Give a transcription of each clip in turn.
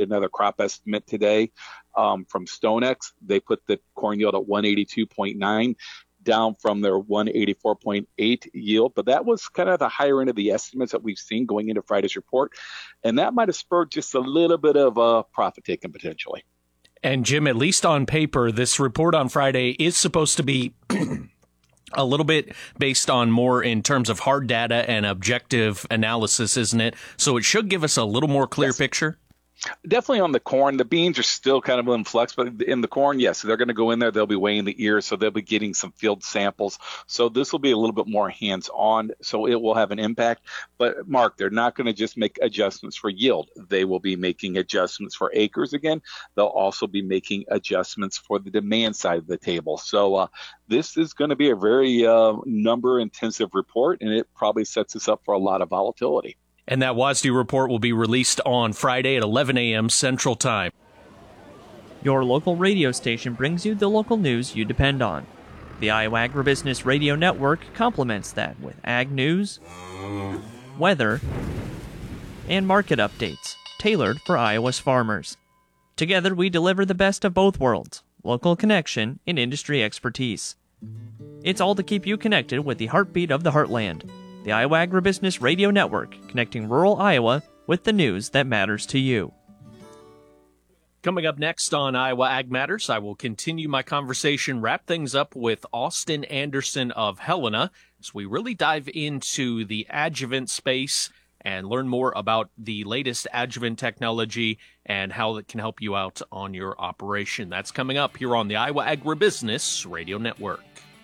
another crop estimate today from StoneX. They put the corn yield at 182.9, down from their 184.8 yield. But that was kind of the higher end of the estimates that we've seen going into Friday's report. And that might have spurred just a little bit of profit taking potentially. And Jim, at least on paper, this report on Friday is supposed to be a little bit based on more in terms of hard data and objective analysis, isn't it? So it should give us a little more clear picture. Definitely on the corn. The beans are still kind of in flux, but in the corn, yes, they're going to go in there. They'll be weighing the ears, so they'll be getting some field samples. So this will be a little bit more hands-on, so it will have an impact. But, Mark, they're not going to just make adjustments for yield. They will be making adjustments for acres again. They'll also be making adjustments for the demand side of the table. So this is going to be a very number-intensive report, and it probably sets us up for a lot of volatility. And that WASDE report will be released on Friday at 11 a.m. Central Time. Your local radio station brings you the local news you depend on. The Iowa Agribusiness Radio Network complements that with ag news, weather, and market updates tailored for Iowa's farmers. Together, we deliver the best of both worlds, local connection and industry expertise. It's all to keep you connected with the heartbeat of the heartland. The Iowa Agribusiness Radio Network, connecting rural Iowa with the news that matters to you. Coming up next on Iowa Ag Matters, I will continue my conversation, wrap things up with Austin Anderson of Helena as we really dive into the adjuvant space and learn more about the latest adjuvant technology and how it can help you out on your operation. That's coming up here on the Iowa Agribusiness Radio Network.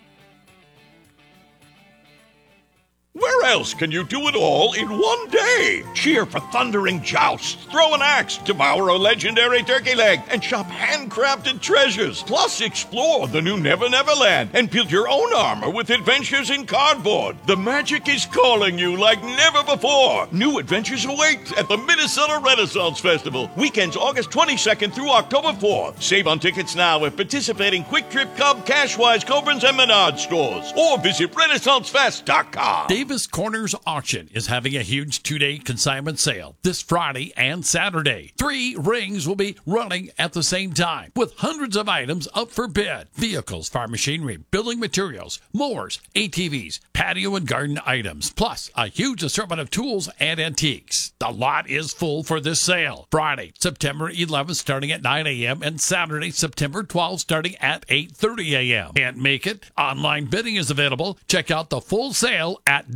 Where else can you do it all in one day? Cheer for thundering jousts, throw an axe, devour a legendary turkey leg, and shop handcrafted treasures. Plus, explore the new Never Never Land and build your own armor with adventures in cardboard. The magic is calling you like never before. New adventures await at the Minnesota Renaissance Festival, weekends August 22nd through October 4th. Save on tickets now at participating Quick Trip, Cub, Cashwise, Cobrins, and Menard stores, or visit RenaissanceFest.com. Davis Corners Auction is having a huge 2-day consignment sale this Friday and Saturday. 3 rings will be running at the same time with hundreds of items up for bid. Vehicles, farm machinery, building materials, mowers, ATVs, patio and garden items, plus a huge assortment of tools and antiques. The lot is full for this sale. Friday, September 11th starting at 9 a.m. and Saturday, September 12th starting at 8:30 a.m. Can't make it? Online bidding is available. Check out the full sale at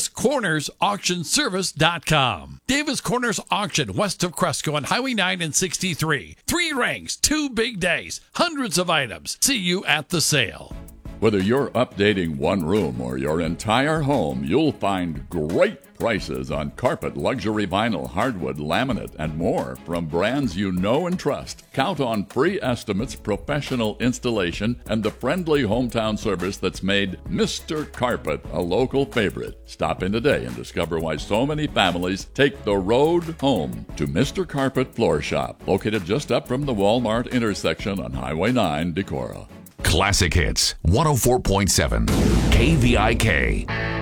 DavisCornersAuctionService.com. Davis Corners Auction, west of Cresco on Highway 9 and 63. 3 rings, 2 big days, hundreds of items. See you at the sale. Whether you're updating one room or your entire home, you'll find great prices on carpet, luxury vinyl, hardwood, laminate, and more from brands you know and trust. Count on free estimates, professional installation, and the friendly hometown service that's made Mr. Carpet a local favorite. Stop in today and discover why so many families take the road home to Mr. Carpet Floor Shop, located just up from the Walmart intersection on Highway 9, Decorah. Classic Hits 104.7 KVIK.